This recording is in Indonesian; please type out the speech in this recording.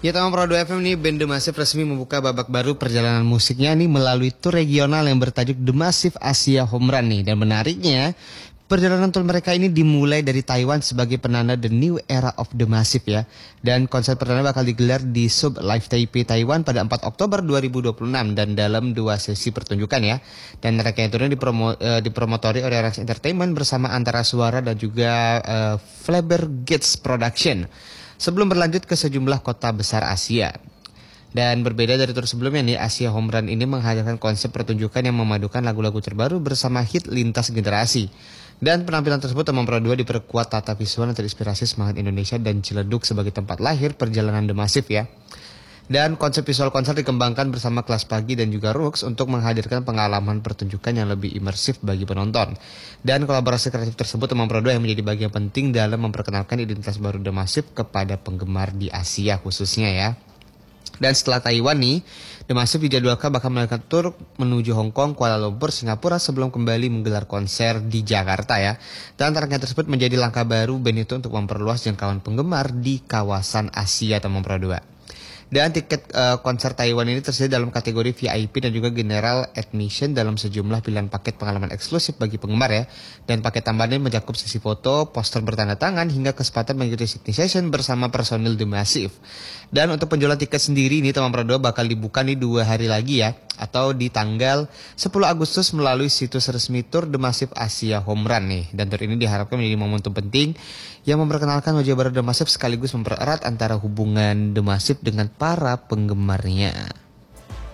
Ya, Taman Pro 2 FM nih, band The Massive resmi membuka babak baru perjalanan musiknya nih melalui tur regional yang bertajuk The Massive Asia Home Run nih. Dan menariknya, perjalanan tur mereka ini dimulai dari Taiwan sebagai penanda The New Era of The Massive ya. Dan konser perdana bakal digelar di Sub Live Taipei, Taiwan pada 4 Oktober 2026 dan dalam 2 sesi pertunjukan ya. Dan mereka yang turun dipromotori oleh Rex Entertainment bersama Antara Suara dan juga Flaber Gates Production. Sebelum berlanjut ke sejumlah kota besar Asia. Dan berbeda dari tur sebelumnya nih, Asia Home Run ini menghadirkan konsep pertunjukan yang memadukan lagu-lagu terbaru bersama hit lintas generasi. Dan penampilan tersebut Taman Pro 2 diperkuat tata visual yang terinspirasi semangat Indonesia dan Ciledug sebagai tempat lahir perjalanan The Massive ya. Dan konsep visual konser dikembangkan bersama Kelas Pagi dan juga Rooks untuk menghadirkan pengalaman pertunjukan yang lebih imersif bagi penonton. Dan kolaborasi kreatif tersebut Taman Pro 2 yang menjadi bagian penting dalam memperkenalkan identitas baru The Massive kepada penggemar di Asia khususnya ya. Dan setelah Taiwan nih, The Massive dijadwalkan bakal melakukan tur menuju Hong Kong, Kuala Lumpur, Singapura sebelum kembali menggelar konser di Jakarta ya. Dan rangkaian tersebut menjadi langkah baru band itu untuk memperluas jangkauan penggemar di kawasan Asia Taman Pro 2. Dan tiket konser Taiwan ini tersedia dalam kategori VIP dan juga General Admission dalam sejumlah pilihan paket pengalaman eksklusif bagi penggemar ya. Dan paket tambahan ini mencakup sesi foto, poster bertanda tangan, hingga kesempatan mengikuti Sydney Session bersama personil The Massive. Dan untuk penjualan tiket sendiri ini Taman Pro 2 bakal dibuka nih 2 hari lagi ya. Atau di tanggal 10 Agustus melalui situs resmi Tour The Massive Asia Home Run nih. Dan tur ini diharapkan menjadi momentum penting yang memperkenalkan wajah baru The Massive sekaligus mempererat antara hubungan The Massive dengan para penggemarnya.